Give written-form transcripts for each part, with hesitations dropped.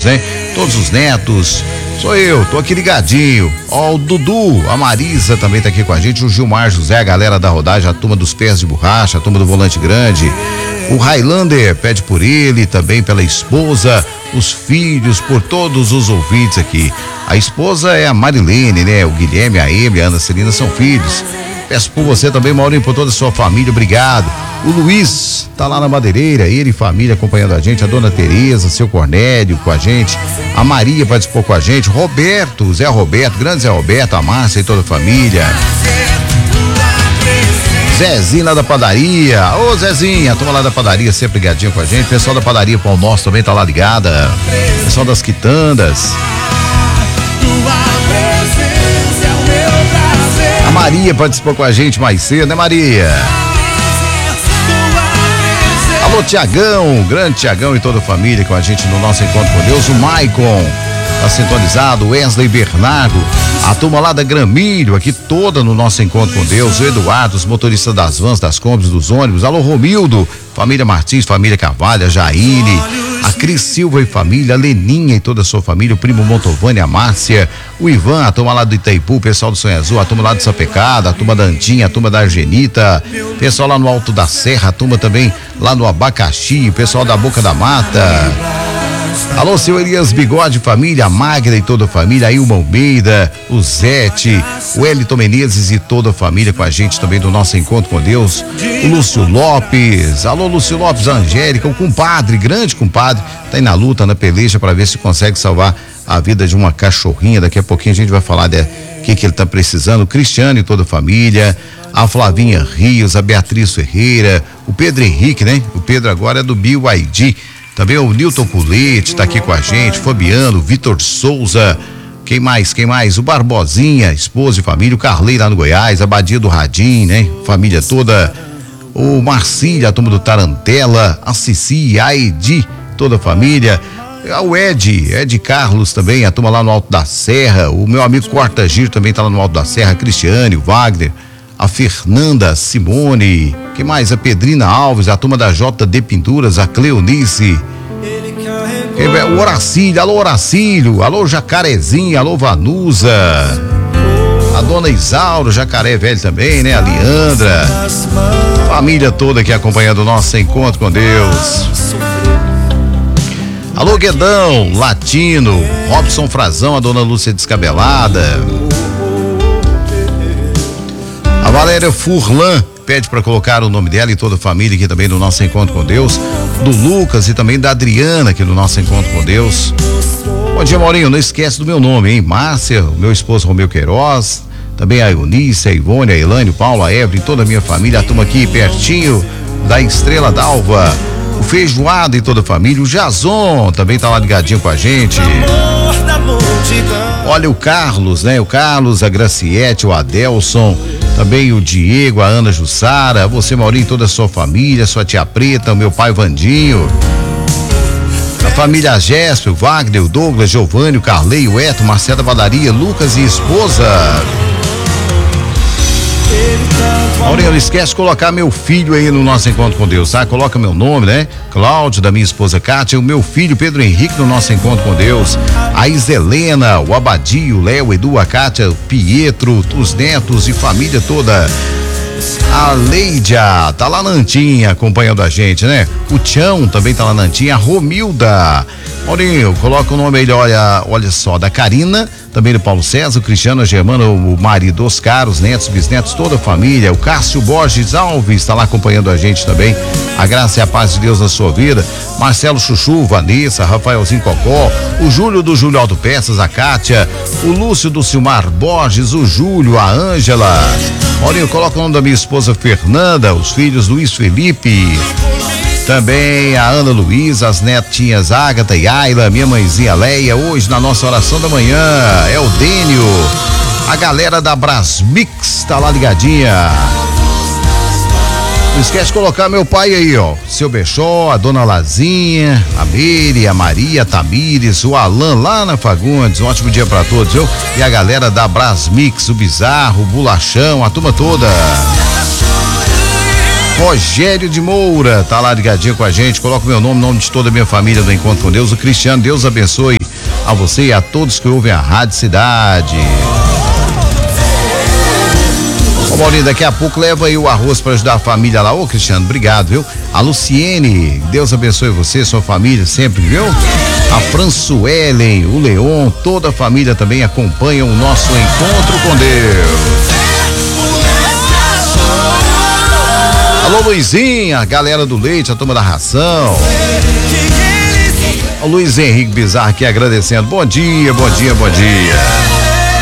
né? Todos os netos. Sou eu, tô aqui ligadinho. Ó, o Dudu, a Marisa também tá aqui com a gente, o Gilmar José, a galera da rodagem, a turma dos pés de borracha, a turma do volante grande. O Highlander pede por ele, também pela esposa, os filhos, por todos os ouvintes aqui. A esposa é a Marilene, né? O Guilherme, a Emily, a Ana Celina são filhos. Peço por você também, Maurinho, por toda a sua família, obrigado. O Luiz tá lá na Madeireira, ele e família acompanhando a gente, a dona Tereza, seu Cornélio com a gente, a Maria participou com a gente, Roberto, Zé Roberto, grande Zé Roberto, a Márcia e toda a família. Zezinho lá da padaria, ô Zezinho, a turma lá da padaria sempre ligadinho com a gente, pessoal da padaria Pão Nosso também tá lá ligada, pessoal das quitandas. A Maria participou com a gente mais cedo, né, Maria? Alô, Tiagão, grande Tiagão e toda a família com a gente no nosso encontro com Deus. O Maicon tá sintonizado, Wesley Bernardo, a turma lá da Gramilho, aqui toda no nosso encontro com Deus. O Eduardo, os motoristas das vans, das combis, dos ônibus. Alô, Romildo, família Martins, família Carvalho, a Jaine, a Cris Silva e família, a Leninha e toda a sua família, o primo Montovani, a Márcia, o Ivan, a turma lá do Itaipu, o pessoal do Sonho Azul, a turma lá do Sapecada, a turma da Antinha, a turma da Argenita, pessoal lá no Alto da Serra, a turma também lá no Abacaxi, o pessoal da Boca da Mata. Alô, seu Elias Bigode, família, a Magda e toda a família, a Ilma Almeida, o Zete, o Elton Menezes e toda a família com a gente também do nosso encontro com Deus. O Lúcio Lopes, alô Lúcio Lopes, a Angélica, o compadre, grande compadre, tá aí na luta, na peleja para ver se consegue salvar a vida de uma cachorrinha. Daqui a pouquinho a gente vai falar de que ele tá precisando. O Cristiano e toda a família, a Flavinha Rios, a Beatriz Ferreira, o Pedro Henrique, né? O Pedro agora é do BYD. Também o Nilton Colete tá aqui com a gente, Fabiano, Vitor Souza, quem mais? O Barbosinha, esposa e família, o Carlei lá no Goiás, a Badia do Radim, né? Família toda, o Marcília, a turma do Tarantela, a Cici, a Edi, toda a família, o Ed Carlos também, a turma lá no Alto da Serra, o meu amigo Corta Giro também tá lá no Alto da Serra, a Cristiane, o Wagner, a Fernanda Simone, que mais? A Pedrina Alves, a turma da JD Pinturas, a Cleonice, o Horacílio, alô Horacílio, alô Jacarezinho, alô Vanusa, a dona Isaura, Jacaré Velho também, né? A Leandra, família toda aqui acompanhando o nosso encontro com Deus. Alô Guedão, Latino, Robson Frazão, a dona Lúcia Descabelada. A Valéria Furlan pede para colocar o nome dela e toda a família aqui também no nosso encontro com Deus. Do Lucas e também da Adriana aqui no nosso encontro com Deus. Bom dia, Maurinho, não esquece do meu nome, hein? Márcia, o meu esposo Romeu Queiroz, também a Eunice, a Ivone, a Elane, o Paulo, a Evelyn, toda a minha família, a turma aqui pertinho da Estrela d'Alva. O Feijoada e toda a família, o Jason também tá lá ligadinho com a gente. Olha o Carlos, né? O Carlos, a Graciete, o Adelson, também o Diego, a Ana Jussara, você, Maurinho, toda a sua família, sua tia Preta, o meu pai Vandinho, a família Géspio, o Wagner, o Douglas, Giovanni, o Carlei, o Eto, Marcela Padaria, Lucas e esposa. Maurinho, não esquece de colocar meu filho aí no nosso encontro com Deus, tá? Coloca meu nome, né? Cláudio, da minha esposa Kátia, o meu filho Pedro Henrique no nosso encontro com Deus, a Iselena, o Abadio, o Léo, o Edu, a Kátia, o Pietro, os netos e família toda. A Leidia tá lá na Antinha acompanhando a gente, né? O Tião também tá lá na Antinha, a Romilda. Maurinho, coloca o nome aí, olha só, da Karina, também do Paulo César, o Cristiano, a Germana, o marido, Oscar, os netos, bisnetos, toda a família. O Cássio Borges Alves tá lá acompanhando a gente também. A graça e a paz de Deus na sua vida. Marcelo Chuchu, Vanessa, Rafaelzinho Cocó, o Júlio do Júlio Autopeças, a Kátia, o Lúcio do Silmar Borges, o Júlio, a Ângela. Maurinho, coloca o nome da minha esposa Fernanda, os filhos Luiz Felipe, também a Ana Luísa, as netinhas Ágata e Ayla, minha mãezinha Leia, hoje na nossa oração da manhã, é o Dênio, a galera da Brasmix tá lá ligadinha. Não esquece de colocar meu pai aí, ó, seu Bechó, a dona Lazinha, a Meire, a Maria, a Tamires, o Alan lá na Fagundes. Um ótimo dia pra todos, viu? E a galera da Brasmix, o Bizarro, o Bulachão, a turma toda. Rogério de Moura tá lá ligadinho com a gente. Coloca o meu nome, nome de toda a minha família do Encontro com Deus. O Cristiano, Deus abençoe a você e a todos que ouvem a Rádio Cidade. Ô Maurinho, daqui a pouco leva aí o arroz para ajudar a família lá. Ô Cristiano, obrigado, viu? A Luciene, Deus abençoe você, sua família sempre, viu? A Françuelen, o Leon, toda a família também acompanha o nosso Encontro com Deus. Alô Luizinha, a galera do leite, a turma da ração. O Luiz Henrique Bizarro aqui agradecendo. Bom dia, bom dia, bom dia.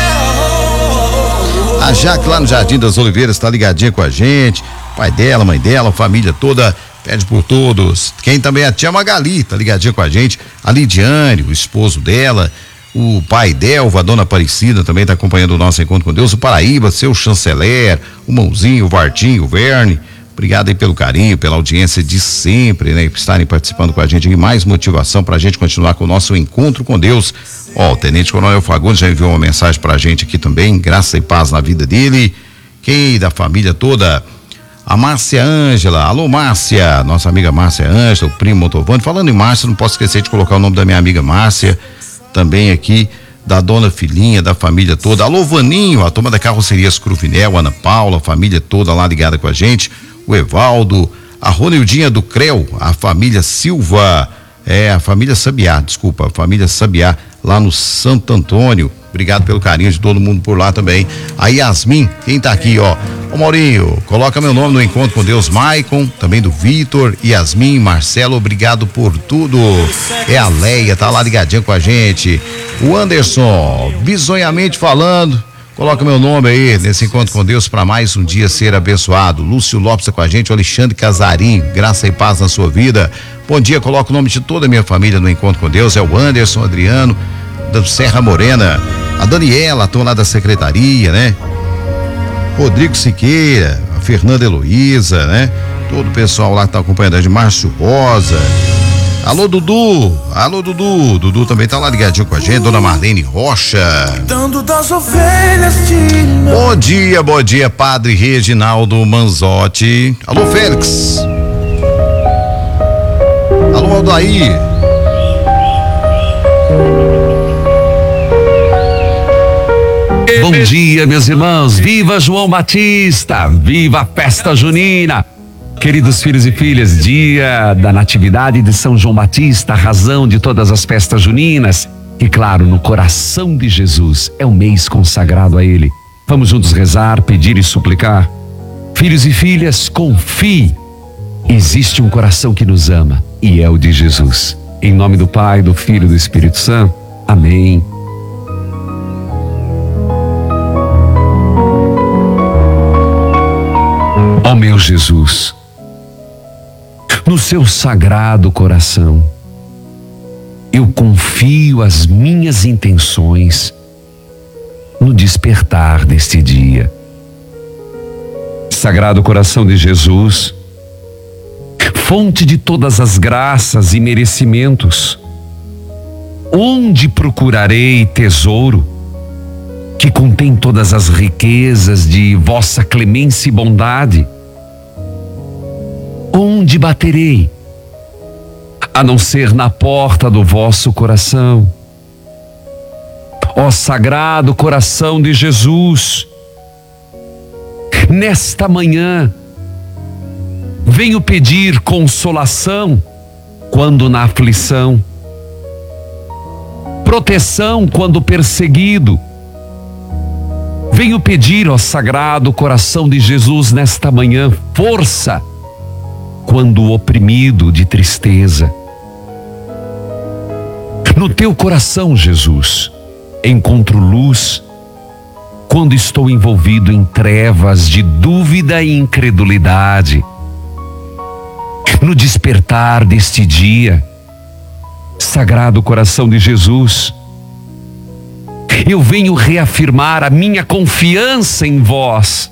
A Jaque lá no Jardim das Oliveiras tá ligadinha com a gente. Pai dela, mãe dela, a família toda pede por todos. Quem também é a tia Magali, tá ligadinha com a gente. A Lidiane, o esposo dela, o pai Delva, a dona Aparecida também tá acompanhando o nosso Encontro com Deus. O Paraíba, seu chanceler, o Mãozinho, o Vartinho, o Verne. Obrigado aí pelo carinho, pela audiência de sempre, né? Por estarem participando com a gente e mais motivação pra gente continuar com o nosso Encontro com Deus. Ó, o Tenente Coronel Fagundes já enviou uma mensagem pra gente aqui também, graça e paz na vida dele. Quem da família toda? A Márcia Ângela, alô Márcia, nossa amiga Márcia Ângela, o primo Montovani. Falando em Márcia, não posso esquecer de colocar o nome da minha amiga Márcia, também aqui, da dona Filhinha, da família toda. Alô Vaninho, a turma da Carrocerias Cruvinel, Ana Paula, a família toda lá ligada com a gente. O Evaldo, a Ronildinha do Creu, a família Silva, a família Sabiá, desculpa, a família Sabiá, lá no Santo Antônio. Obrigado pelo carinho de todo mundo por lá também. A Yasmin, quem tá aqui, ó. Ô Maurinho, coloca meu nome no Encontro com Deus, Maicon, também do Vitor, Yasmin, Marcelo, obrigado por tudo. É a Leia, tá lá ligadinha com a gente. O Anderson, bizonhamente falando, coloca meu nome aí nesse Encontro com Deus para mais um dia ser abençoado. Lúcio Lopes tá com a gente, o Alexandre Casarim, graça e paz na sua vida. Bom dia, coloco o nome de toda a minha família no Encontro com Deus. É o Anderson, Adriano, da Serra Morena, a Daniela, a lá da secretaria, né? Rodrigo Siqueira, a Fernanda Heloísa, né? Todo o pessoal lá que tá acompanhando a gente, Márcio Rosa. Alô Dudu, Dudu também tá lá ligadinho com a gente, dona Marlene Rocha. Bom dia, Padre Reginaldo Manzotti. Alô Félix. Alô Aldair. Bom dia, meus irmãos, viva João Batista, viva a festa junina. Queridos filhos e filhas, dia da natividade de São João Batista, a razão de todas as festas juninas. E claro, no coração de Jesus, é um mês consagrado a Ele. Vamos juntos rezar, pedir e suplicar. Filhos e filhas, confie. Existe um coração que nos ama e é o de Jesus. Em nome do Pai, do Filho e do Espírito Santo. Amém. Ó meu Jesus, no seu sagrado coração, eu confio as minhas intenções no despertar deste dia. Sagrado coração de Jesus, fonte de todas as graças e merecimentos, onde procurarei tesouro que contém todas as riquezas de vossa clemência e bondade? Onde baterei, a não ser na porta do vosso coração? Ó sagrado coração de Jesus, nesta manhã, venho pedir consolação quando na aflição, proteção quando perseguido. Venho pedir, ó sagrado coração de Jesus, nesta manhã, força quando oprimido de tristeza. No teu coração, Jesus, encontro luz quando estou envolvido em trevas de dúvida e incredulidade. No despertar deste dia, sagrado coração de Jesus, eu venho reafirmar a minha confiança em vós.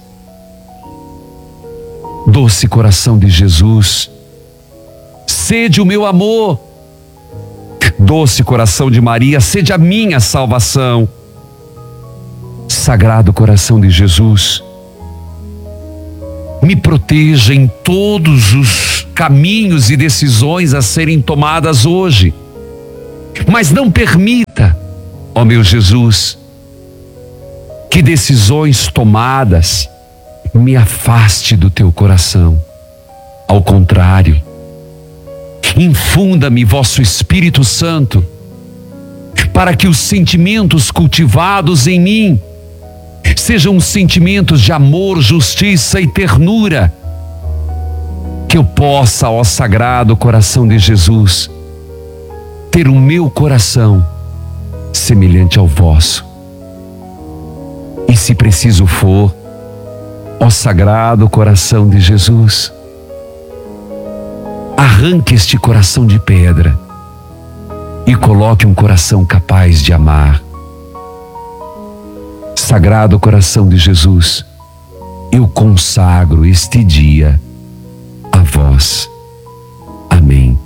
Doce coração de Jesus, sede o meu amor. Doce coração de Maria, sede a minha salvação. Sagrado coração de Jesus, Me proteja em todos os caminhos e decisões a serem tomadas hoje. Mas não permita, ó meu Jesus, que decisões tomadas me afaste do teu coração. Ao contrário, infunda-me vosso Espírito Santo, para que os sentimentos cultivados em mim sejam sentimentos de amor, justiça e ternura, que eu possa, ó Sagrado Coração de Jesus, ter o meu coração semelhante ao vosso. E se preciso for, ó Sagrado Coração de Jesus, arranque este coração de pedra e coloque um coração capaz de amar. Sagrado Coração de Jesus, eu consagro este dia a vós. Amém.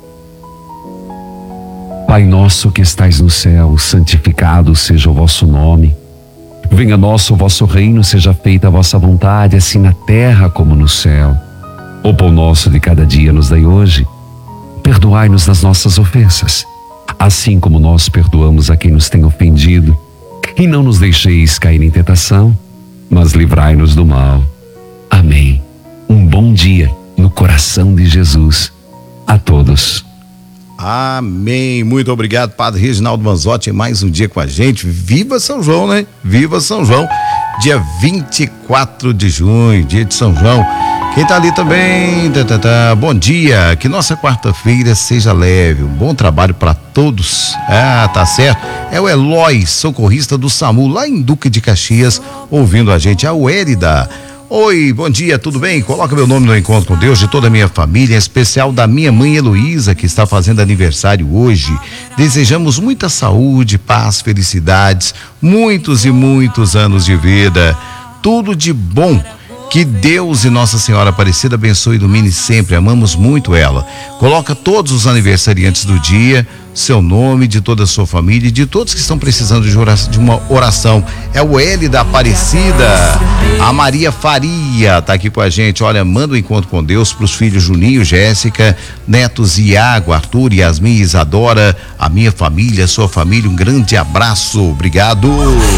Pai nosso que estais no céu, santificado seja o vosso nome. Venha a nós o vosso reino, seja feita a vossa vontade, assim na terra como no céu. O pão nosso de cada dia nos dai hoje. Perdoai-nos das nossas ofensas, assim como nós perdoamos a quem nos tem ofendido. E não nos deixeis cair em tentação, mas livrai-nos do mal. Amém. Um bom dia no coração de Jesus a todos. Amém. Muito obrigado, Padre Reginaldo Manzotti, mais um dia com a gente. Viva São João, né? Viva São João. Dia 24 de junho, dia de São João. Quem tá ali também, bom dia, que nossa quarta-feira seja leve, um bom trabalho para todos. Tá certo. É o Eloy, socorrista do SAMU, lá em Duque de Caxias, ouvindo a gente. A Uérida. Oi, bom dia, tudo bem? Coloca meu nome no Encontro com Deus de toda a minha família, em especial da minha mãe Heloísa, que está fazendo aniversário hoje. Desejamos muita saúde, paz, felicidades, muitos e muitos anos de vida. Tudo de bom. Que Deus e Nossa Senhora Aparecida abençoe e ilumine sempre, amamos muito ela. Coloca todos os aniversariantes do dia, seu nome, de toda a sua família e de todos que estão precisando de uma oração. É o L da Aparecida. A Maria Faria tá aqui com a gente. Olha, manda um encontro com Deus para os filhos Juninho, Jéssica, netos Iago, Arthur, Yasmin, Isadora, a minha família, a sua família, um grande abraço. Obrigado.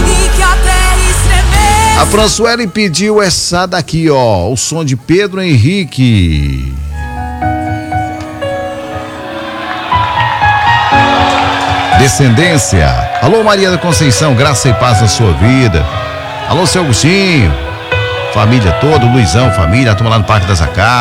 A Françoele pediu essa daqui, ó, o som de Pedro Henrique. Descendência. Alô, Maria da Conceição, graça e paz na sua vida. Alô, seu Agostinho, família toda, Luizão, família, a turma lá no Parque das Acá.